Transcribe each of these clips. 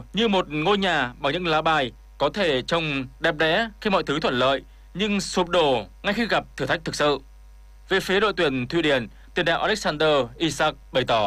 như một ngôi nhà bằng những lá bài có thể trông đẹp đẽ khi mọi thứ thuận lợi, nhưng sụp đổ ngay khi gặp thử thách thực sự. Về phía đội tuyển Thụy Điển, tiền đạo Alexander Isak bày tỏ: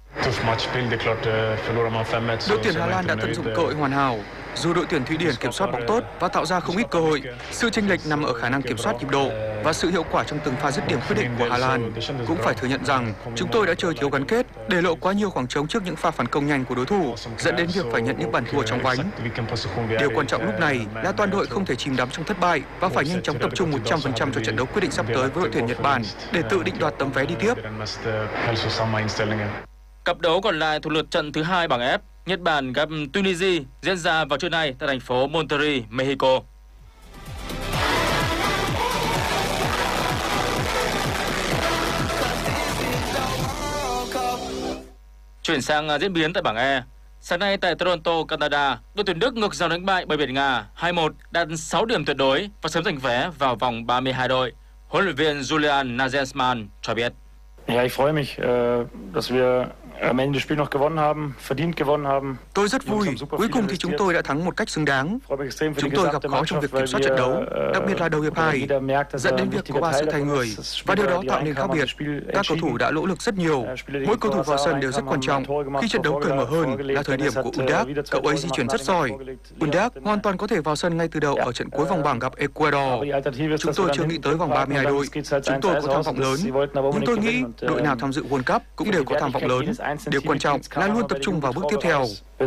Đội tuyển Hà Lan đã tận dụng cơ hội hoàn hảo. Dù đội tuyển Thụy Điển kiểm soát bóng tốt và tạo ra không ít cơ hội, sự chênh lệch nằm ở khả năng kiểm soát nhịp độ và sự hiệu quả trong từng pha dứt điểm quyết định của Hà Lan. Cũng phải thừa nhận rằng chúng tôi đã chơi thiếu gắn kết, để lộ quá nhiều khoảng trống trước những pha phản công nhanh của đối thủ, dẫn đến việc phải nhận những bàn thua trong vánh. Điều quan trọng lúc này là toàn đội không thể chìm đắm trong thất bại và phải nhanh chóng tập trung 100% cho trận đấu quyết định sắp tới với đội tuyển Nhật Bản để tự định đoạt tấm vé đi tiếp. Cặp đấu còn lại thuộc lượt trận thứ 2 bảng F, Nhật Bản gặp Tunisia diễn ra vào trưa nay tại thành phố Monterrey, Mexico. Chuyển sang diễn biến tại bảng E. Sáng nay tại Toronto, Canada, đội tuyển Đức ngược dòng đánh bại bờ biển Nga 2-1, đạt 6 điểm tuyệt đối và sớm giành vé vào vòng 32 đội. Huấn luyện viên Julian Nagelsmann cho biết: Ja, ich freue mich, dass wir am Ende des Spiels noch gewonnen haben, verdient gewonnen haben. Tôi rất vui, cuối cùng thì chúng tôi đã thắng một cách xứng đáng. Chúng tôi gặp khó trong việc kiểm soát trận đấu, đặc biệt là đầu hiệp 2, dẫn đến việc có 3 sự thay người, và điều đó tạo nên khác biệt. Các cầu thủ đã nỗ lực rất nhiều, mỗi cầu thủ vào sân đều rất quan trọng. Khi trận đấu cởi mở hơn là thời điểm của Undav, cậu ấy di chuyển rất giỏi. Undav hoàn toàn có thể vào sân ngay từ đầu ở trận cuối vòng bảng gặp Ecuador. Chúng tôi chưa nghĩ tới vòng 32 đội, chúng tôi có tham vọng lớn, nhưng tôi nghĩ đội nào tham dự World Cup cũng đều có tham vọng lớn. Điều quan trọng là luôn tập trung vào bước tiếp theo.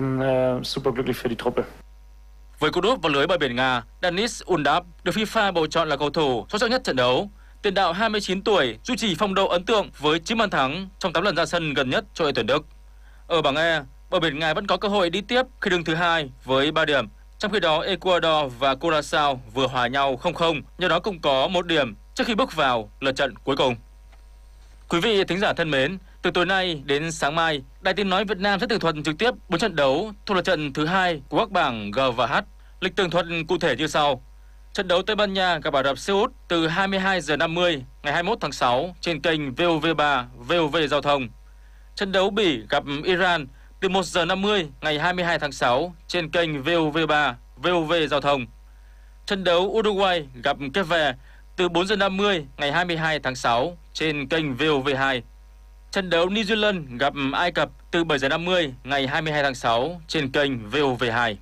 Với cú đúp vào lưới bờ biển Nga, Denis Undav được FIFA bầu chọn là cầu thủ xuất sắc nhất trận đấu. Tiền đạo 29 tuổi duy trì phong độ ấn tượng với 9 bàn thắng trong 8 lần ra sân gần nhất cho đội tuyển Đức. Ở bảng E, bờ biển Nga vẫn có cơ hội đi tiếp khi đứng thứ 2 với 3 điểm. Trong khi đó, Ecuador và Curaçao vừa hòa nhau 0-0, nhờ đó cùng có 1 điểm trước khi bước vào lượt trận cuối cùng. Quý vị thính giả thân mến, từ tối nay đến sáng mai, Đài Tiếng nói Việt Nam sẽ tường thuật trực tiếp 4 trận đấu thuộc lượt trận thứ 2 của các bảng G và H. Lịch tường thuật cụ thể như sau: trận đấu Tây Ban Nha gặp Ả Rập Xê Út từ 22h50 ngày 21 tháng 6 trên kênh VOV3 VOV Giao thông. Trận đấu Bỉ gặp Iran từ 1h50 ngày 22 tháng 6 trên kênh VOV3 VOV Giao thông. Trận đấu Uruguay gặp Cape Verde từ 4h50 ngày 22 tháng 6 trên kênh VOV2. Trận đấu New Zealand gặp Ai Cập từ 7h50 ngày 22 tháng 6 trên kênh VOV2.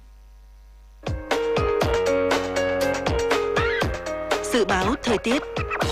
Dự báo thời tiết.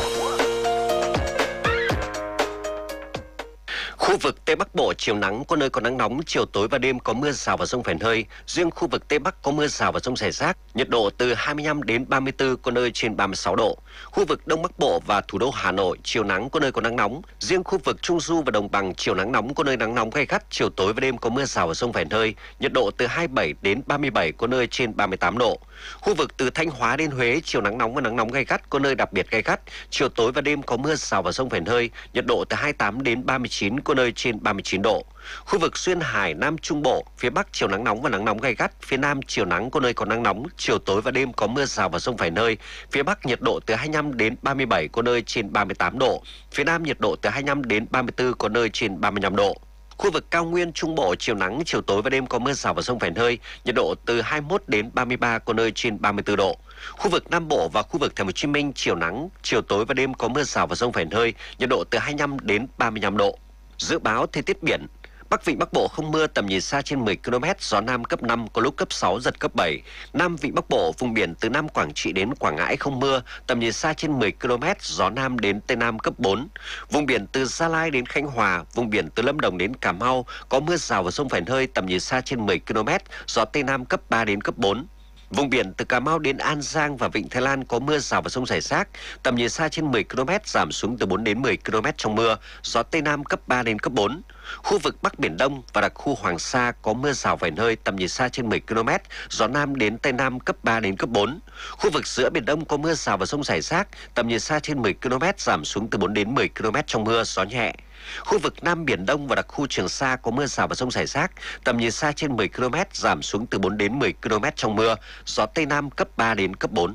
Khu vực Tây Bắc Bộ chiều nắng, có nơi có nắng nóng, chiều tối và đêm có mưa rào và dông vài nơi. Riêng khu vực Tây Bắc có mưa rào và dông rải rác, nhiệt độ từ 25 đến 34, có nơi trên 36 độ. Khu vực Đông Bắc Bộ và thủ đô Hà Nội chiều nắng, có nơi có nắng nóng. Riêng khu vực Trung Du và Đồng Bằng chiều nắng nóng, có nơi nắng nóng gay gắt, chiều tối và đêm có mưa rào và dông vài nơi. Nhiệt độ từ 27 đến 37, có nơi trên 38 độ. Khu vực từ Thanh Hóa đến Huế chiều nắng nóng và nắng nóng gay gắt, có nơi đặc biệt gay gắt, chiều tối và đêm có mưa rào và dông vài nơi. Nhiệt độ từ 28 đến 39, có nơi trên 39 độ. Khu vực Duyên Hải, Nam Trung Bộ, phía Bắc chiều nắng nóng và nắng nóng gay gắt, phía Nam chiều nắng, có nơi có nắng nóng, chiều tối và đêm có mưa rào và dông vài nơi. Phía Bắc nhiệt độ từ 25 đến 37, có nơi trên 38 độ. Phía Nam nhiệt độ từ 25 đến 34, có nơi trên 35 độ. Khu vực Cao Nguyên Trung Bộ chiều nắng, chiều tối và đêm có mưa rào và dông vài nơi, nhiệt độ từ 21 đến 33, có nơi trên 34 độ. Khu vực Nam Bộ và khu vực Thành phố Hồ Chí Minh chiều nắng, chiều tối và đêm có mưa rào và dông vài nơi, nhiệt độ từ 25 đến 35 độ. Dự báo thời tiết biển. Bắc Vịnh Bắc Bộ không mưa, tầm nhìn xa trên 10 km, gió Nam cấp 5, có lúc cấp 6, giật cấp 7. Nam Vịnh Bắc Bộ, vùng biển từ Nam Quảng Trị đến Quảng Ngãi không mưa, tầm nhìn xa trên 10 km, gió Nam đến Tây Nam cấp 4. Vùng biển từ Gia Lai đến Khánh Hòa, vùng biển từ Lâm Đồng đến Cà Mau, có mưa rào và dông vài nơi, tầm nhìn xa trên 10 km, gió Tây Nam cấp 3 đến cấp 4. Vùng biển từ Cà Mau đến An Giang và Vịnh Thái Lan có mưa rào và dông rải rác, tầm nhìn xa trên 10 km, giảm xuống từ 4 đến 10 km trong mưa, gió Tây Nam cấp 3 đến cấp 4. Khu vực Bắc Biển Đông và đặc khu Hoàng Sa có mưa rào vài nơi, tầm nhìn xa trên 10 km, gió Nam đến Tây Nam cấp 3 đến cấp 4. Khu vực giữa Biển Đông có mưa rào và dông rải rác, tầm nhìn xa trên 10 km, giảm xuống từ 4 đến 10 km trong mưa, gió nhẹ. Khu vực Nam Biển Đông và đặc khu Trường Sa có mưa rào và dông rải rác, tầm nhìn xa trên 10 km, giảm xuống từ 4 đến 10 km trong mưa, gió Tây Nam cấp 3 đến cấp 4.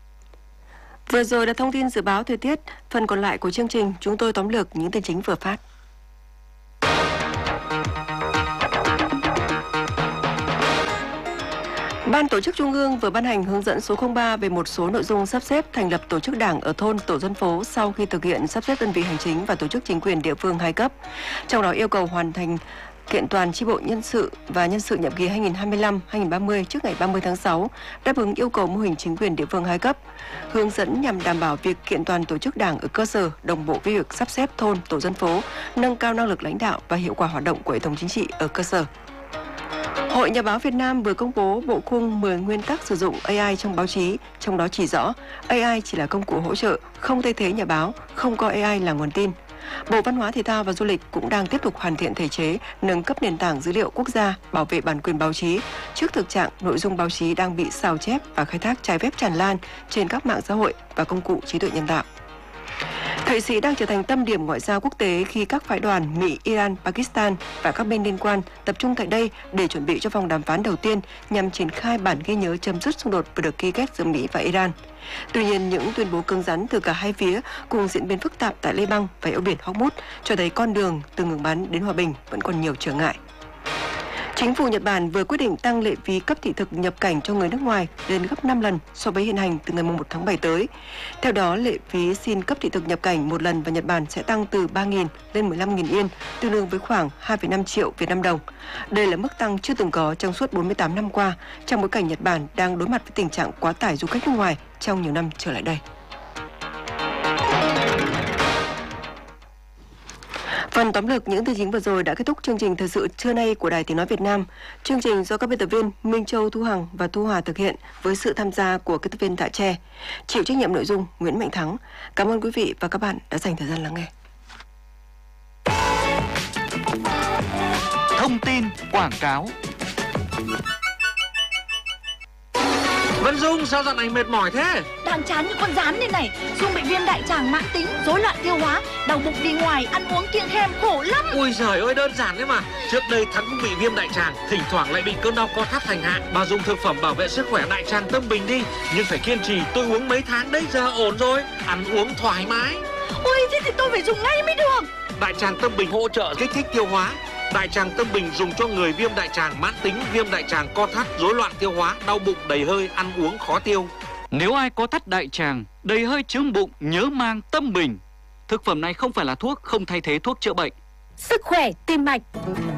Vừa rồi là thông tin dự báo thời tiết. Phần còn lại của chương trình, chúng tôi tóm lược những tin chính vừa phát. Ban Tổ chức Trung ương vừa ban hành hướng dẫn số 03 về một số nội dung sắp xếp thành lập tổ chức đảng ở thôn, tổ dân phố sau khi thực hiện sắp xếp đơn vị hành chính và tổ chức chính quyền địa phương 2 cấp. Trong đó yêu cầu hoàn thành kiện toàn chi bộ nhân sự và nhân sự nhiệm kỳ 2025-2030 trước ngày 30 tháng 6, đáp ứng yêu cầu mô hình chính quyền địa phương 2 cấp. Hướng dẫn nhằm đảm bảo việc kiện toàn tổ chức đảng ở cơ sở đồng bộ với việc sắp xếp thôn, tổ dân phố, nâng cao năng lực lãnh đạo và hiệu quả hoạt động của hệ thống chính trị ở cơ sở. Hội Nhà báo Việt Nam vừa công bố bộ khung 10 nguyên tắc sử dụng AI trong báo chí, trong đó chỉ rõ AI chỉ là công cụ hỗ trợ, không thay thế nhà báo, không coi AI là nguồn tin. Bộ Văn hóa Thể thao và Du lịch cũng đang tiếp tục hoàn thiện thể chế, nâng cấp nền tảng dữ liệu quốc gia, bảo vệ bản quyền báo chí trước thực trạng nội dung báo chí đang bị sao chép và khai thác trái phép tràn lan trên các mạng xã hội và công cụ trí tuệ nhân tạo. Thụy Sĩ đang trở thành tâm điểm ngoại giao quốc tế khi các phái đoàn Mỹ, Iran, Pakistan và các bên liên quan tập trung tại đây để chuẩn bị cho vòng đàm phán đầu tiên nhằm triển khai bản ghi nhớ chấm dứt xung đột vừa được ký kết giữa Mỹ và Iran. Tuy nhiên, những tuyên bố cứng rắn từ cả hai phía cùng diễn biến phức tạp tại Liban và eo biển Hormuz cho thấy con đường từ ngừng bắn đến hòa bình vẫn còn nhiều trở ngại. Chính phủ Nhật Bản vừa quyết định tăng lệ phí cấp thị thực nhập cảnh cho người nước ngoài lên gấp 5 lần so với hiện hành từ ngày 1 tháng 7 tới. Theo đó, lệ phí xin cấp thị thực nhập cảnh một lần vào Nhật Bản sẽ tăng từ 3.000 lên 15.000 yên, tương đương với khoảng 2,5 triệu Việt Nam đồng. Đây là mức tăng chưa từng có trong suốt 48 năm qua, trong bối cảnh Nhật Bản đang đối mặt với tình trạng quá tải du khách nước ngoài trong nhiều năm trở lại đây. Phần tóm lược những tin chính vừa rồi đã kết thúc chương trình thời sự trưa nay của Đài Tiếng nói Việt Nam. Chương trình do các biên tập viên Minh Châu, Thu Hằng và Thu Hòa thực hiện với sự tham gia của kỹ thuật viên Tạ Tre. Chịu trách nhiệm nội dung Nguyễn Mạnh Thắng. Cảm ơn quý vị và các bạn đã dành thời gian lắng nghe. Thông tin quảng cáo. Vân Dung, sao dạo này mệt mỏi thế? Đang chán như con rán đây này. Dung bị viêm đại tràng mãn tính, rối loạn tiêu hóa, đau bụng đi ngoài, ăn uống kiêng khem khổ lắm. Ui giời ơi, đơn giản đấy mà. Trước đây Thắng cũng bị viêm đại tràng, thỉnh thoảng lại bị cơn đau co thắt thành hạ. Bà dùng thực phẩm bảo vệ sức khỏe đại tràng Tâm Bình đi. Nhưng phải kiên trì, tôi uống mấy tháng đấy, giờ ổn rồi. Ăn uống thoải mái. Ôi, thế thì tôi phải dùng ngay mới được. Đại tràng Tâm Bình hỗ trợ kích thích tiêu hóa. Đại tràng Tâm Bình dùng cho người viêm đại tràng mãn tính, viêm đại tràng co thắt, rối loạn tiêu hóa, đau bụng đầy hơi, ăn uống khó tiêu. Nếu ai có thắt đại tràng, đầy hơi chướng bụng, nhớ mang Tâm Bình. Thực phẩm này không phải là thuốc, không thay thế thuốc chữa bệnh. Sức khỏe tim mạch.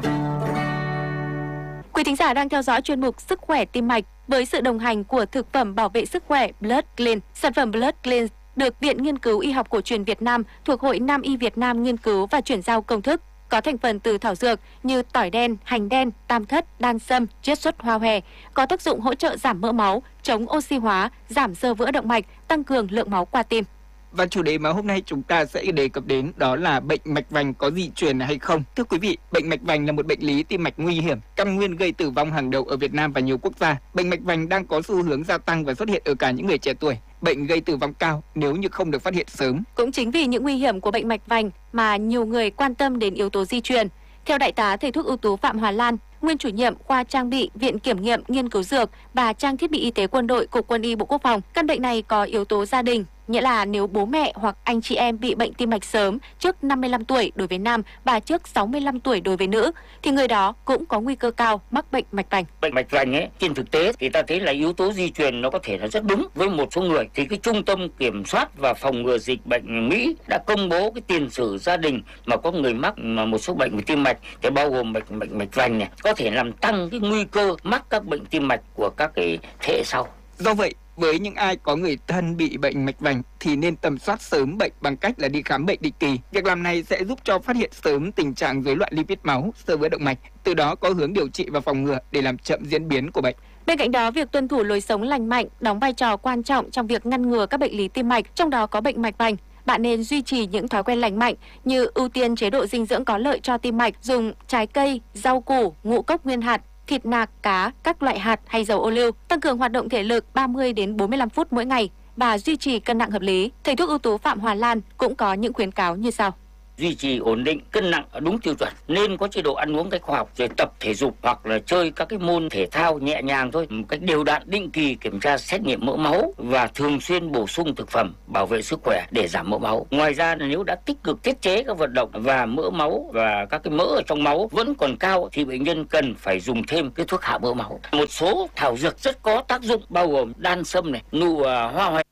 Quý thính giả đang theo dõi chuyên mục Sức khỏe tim mạch với sự đồng hành của thực phẩm bảo vệ sức khỏe Blood Clean. Sản phẩm Blood Clean được Viện Nghiên cứu Y học cổ truyền Việt Nam thuộc Hội Nam y Việt Nam nghiên cứu và chuyển giao công thức. Có thành phần từ thảo dược như tỏi đen, hành đen, tam thất, đan sâm, chiết xuất hoa hòe, có tác dụng hỗ trợ giảm mỡ máu, chống oxy hóa, giảm xơ vữa động mạch, tăng cường lượng máu qua tim. Và chủ đề mà hôm nay chúng ta sẽ đề cập đến đó là bệnh mạch vành có di truyền hay không. Thưa quý vị, bệnh mạch vành là một bệnh lý tim mạch nguy hiểm, căn nguyên gây tử vong hàng đầu ở Việt Nam và nhiều quốc gia. Bệnh mạch vành đang có xu hướng gia tăng và xuất hiện ở cả những người trẻ tuổi. Bệnh gây tử vong cao nếu như không được phát hiện sớm. Cũng chính vì những nguy hiểm của bệnh mạch vành mà nhiều người quan tâm đến yếu tố di truyền. Theo Đại tá thầy thuốc ưu tú Phạm Hòa Lan, nguyên chủ nhiệm khoa trang bị Viện Kiểm nghiệm Nghiên cứu Dược và Trang thiết bị y tế quân đội Cục Quân y Bộ Quốc phòng, căn bệnh này có yếu tố gia đình, nghĩa là nếu bố mẹ hoặc anh chị em bị bệnh tim mạch sớm trước 55 tuổi đối với nam và trước 65 tuổi đối với nữ, thì người đó cũng có nguy cơ cao mắc bệnh mạch vành. Bệnh mạch vành ấy, trên thực tế thì ta thấy là yếu tố di truyền nó có thể là rất đúng với một số người. Thì cái Trung tâm Kiểm soát và Phòng ngừa Dịch bệnh Mỹ đã công bố cái tiền sử gia đình mà có người mắc mà một số bệnh về tim mạch, thì bao gồm mạch vành này, có thể làm tăng cái nguy cơ mắc các bệnh tim mạch của các cái thế hệ sau. Do vậy, với những ai có người thân bị bệnh mạch vành thì nên tầm soát sớm bệnh bằng cách là đi khám bệnh định kỳ. Việc làm này sẽ giúp cho phát hiện sớm tình trạng rối loạn lipid máu, xơ vữa động mạch, từ đó có hướng điều trị và phòng ngừa để làm chậm diễn biến của bệnh. Bên cạnh đó, việc tuân thủ lối sống lành mạnh đóng vai trò quan trọng trong việc ngăn ngừa các bệnh lý tim mạch, trong đó có bệnh mạch vành. Bạn nên duy trì những thói quen lành mạnh như ưu tiên chế độ dinh dưỡng có lợi cho tim mạch, dùng trái cây, rau củ, ngũ cốc nguyên hạt, thịt nạc, cá, các loại hạt hay dầu ô liu, tăng cường hoạt động thể lực 30 đến 45 phút mỗi ngày và duy trì cân nặng hợp lý. Thầy thuốc ưu tú Phạm Hòa Lan cũng có những khuyến cáo như sau. duy trì ổn định cân nặng ở đúng tiêu chuẩn, nên có chế độ ăn uống cách khoa học, rồi tập thể dục hoặc là chơi các cái môn thể thao nhẹ nhàng thôi, một cách đều đặn, định kỳ kiểm tra xét nghiệm mỡ máu và thường xuyên bổ sung thực phẩm bảo vệ sức khỏe để giảm mỡ máu. Ngoài ra là nếu đã tích cực tiết chế các vận động và mỡ máu và các cái mỡ ở trong máu vẫn còn cao thì bệnh nhân cần phải dùng thêm cái thuốc hạ mỡ máu. Một số thảo dược rất có tác dụng bao gồm đan sâm này, nụ hoa hoành.